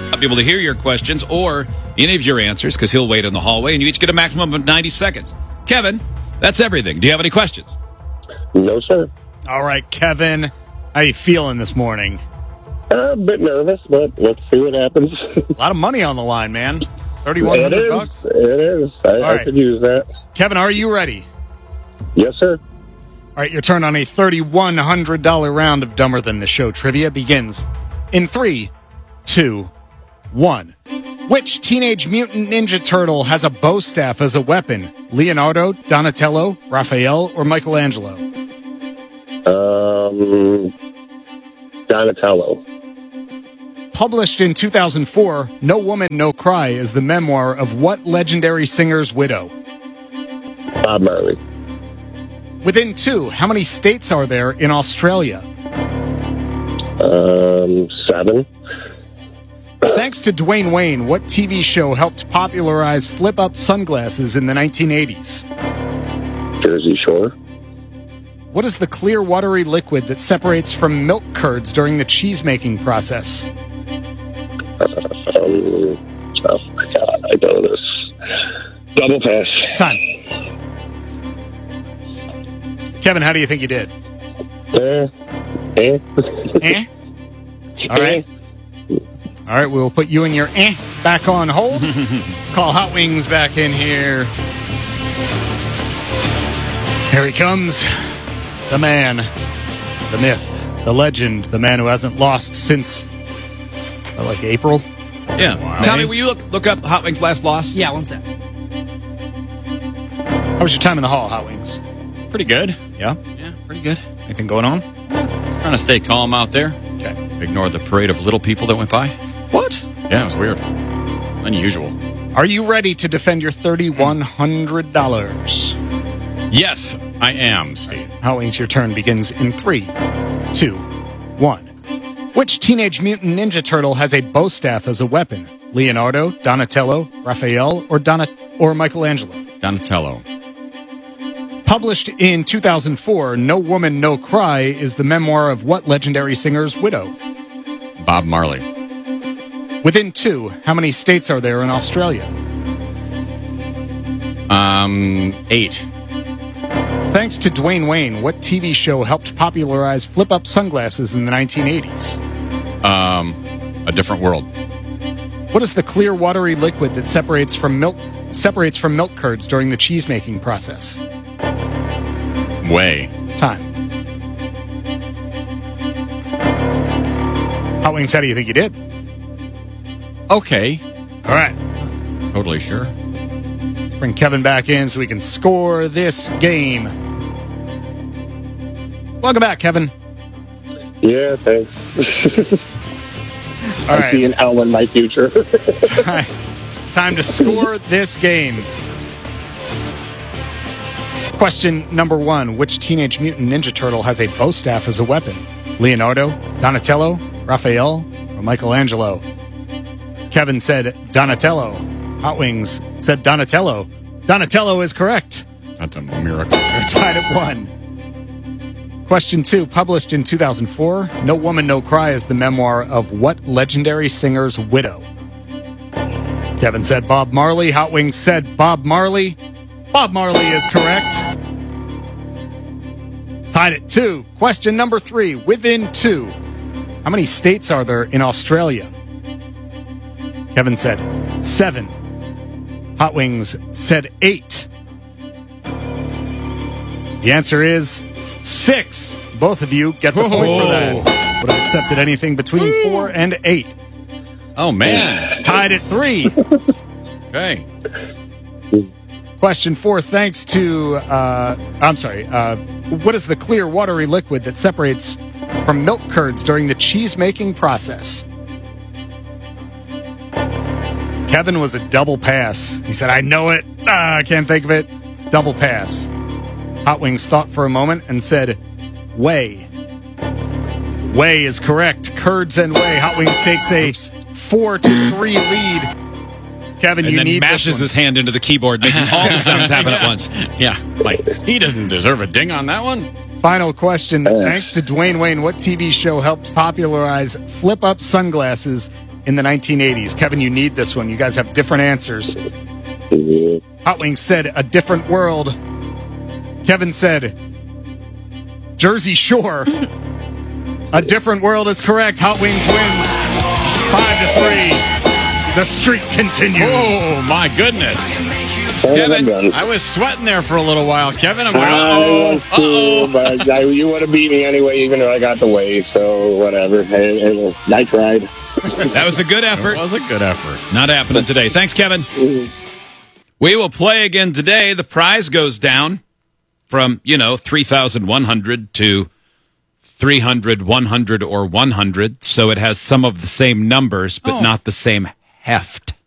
I'll be able to hear your questions or any of your answers because he'll wait in the hallway, and you each get a maximum of 90 seconds. Kevin, that's everything. Do you have any questions? No, sir. All right, Kevin, how you feeling this morning? A bit nervous, but let's see what happens. A lot of money on the line, man. $3,100. It is. I could use that. Kevin, are you ready? Yes, sir. All right, your turn on a $3,100 round of Dumber Than the Show trivia begins in 3, 2, 1. Which Teenage Mutant Ninja Turtle has a bow staff as a weapon? Leonardo, Donatello, Raphael, or Michelangelo? Donatello. Published in 2004, No Woman, No Cry is the memoir of what legendary singer's widow? Bob Marley. Within 2, how many states are there in Australia? 7. Thanks to Dwayne Wayne, what TV show helped popularize flip-up sunglasses in the 1980s? Jersey Shore. What is the clear, watery liquid that separates from milk curds during the cheese-making process? Oh my God, I know this. Double pass. Time. Kevin, how do you think you did? Eh? All right. All right, we'll put you and your back on hold. Call Hot Wings back in here. Here he comes. The man, the myth, the legend, the man who hasn't lost since, like April? Yeah. Wow. Tommy, will you look up Hot Wings' last loss? Yeah, one sec. How was your time in the hall, Hot Wings? Pretty good. Yeah? Yeah, pretty good. Anything going on? Just trying to stay calm out there. Okay. Ignore the parade of little people that went by. What? Yeah, it was weird. Unusual. Are you ready to defend your $3,100? Yes, I am, Steve. Hot Wings, your turn begins in 3, 2, 1. Which Teenage Mutant Ninja Turtle has a bow staff as a weapon? Leonardo, Donatello, Raphael, or Michelangelo? Donatello. Published in 2004, No Woman, No Cry is the memoir of what legendary singer's widow? Bob Marley. Within 2, how many states are there in Australia? 8. Thanks to Dwayne Wayne, what TV show helped popularize flip-up sunglasses in the 1980s? A Different World. What is the clear, watery liquid that separates from milk curds during the cheese-making process? Way. Time. Hot Wings, how do you think you did? Okay. All right. Totally sure. Bring Kevin back in so we can score this game. Welcome back, Kevin. Yeah, thanks. All I right. see an L in my future. Time to score this game. Question number 1. Which Teenage Mutant Ninja Turtle has a bow staff as a weapon? Leonardo, Donatello, Raphael, or Michelangelo? Kevin said Donatello. Hot Wings said Donatello. Donatello is correct. That's a miracle. You're tied at 1. Question 2. Published in 2004, No Woman, No Cry is the memoir of what legendary singer's widow? Kevin said Bob Marley. Hot Wings said Bob Marley. Bob Marley is correct. Tied at 2. Question number 3. Within 2, how many states are there in Australia? Kevin said 7. Hot Wings said 8. The answer is 6. Both of you get the point for that. Would have accepted anything between 4 and 8. Oh, man. Tied at 3. Okay. Question 4. Thanks to, what is the clear, watery liquid that separates from milk curds during the cheese-making process? Kevin was a double pass. He said, I know it. I can't think of it. Double pass. Hot Wings thought for a moment and said, whey. Whey is correct. Curds and whey. Hot Wings takes a 4-3 lead. Kevin, and you then need mashes his hand into the keyboard, making all the sounds happen at once. Yeah. Like, he doesn't deserve a ding on that one. Final question. Thanks to Dwayne Wayne, what TV show helped popularize flip-up sunglasses in the 1980s? Kevin, you need this one. You guys have different answers. Hot Wings said A Different World. Kevin said Jersey Shore. A Different World is correct. Hot Wings wins 5-3. The streak continues. Oh, my goodness. Kevin, I was sweating there for a little while. Kevin, I'm like, uh-oh. But you would have beat me anyway, even though I got the way, so whatever. I tried. that was a good It effort. was a good effort. Not happening today. Thanks, Kevin. We will play again today. The prize goes down from, 3,100 to 300, 100, or 100. So it has some of the same numbers, but not the same heft.